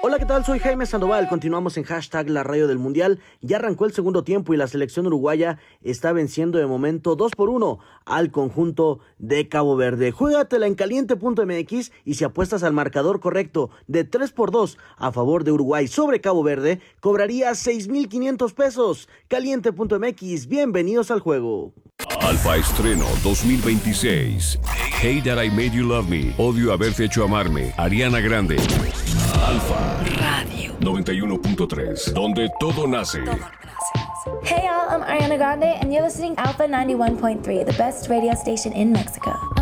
Hola, ¿qué tal? Soy Jaime Sandoval. Continuamos en hashtag La Radio del Mundial. Ya arrancó el segundo tiempo y la selección uruguaya está venciendo de momento 2-1 al conjunto de Cabo Verde. Juégatela en caliente.mx y si apuestas al marcador correcto de 3-2 a favor de Uruguay sobre Cabo Verde, cobrarías 6,500 pesos. Caliente.mx, bienvenidos al juego. Alfa Estreno 2026. Hey That I Made You Love Me. Odio haberte hecho amarme. Ariana Grande. Alfa Radio 91.3, donde todo nace. Hey y'all, I'm Ariana Grande and you're listening to Alpha 91.3, the best radio station in Mexico.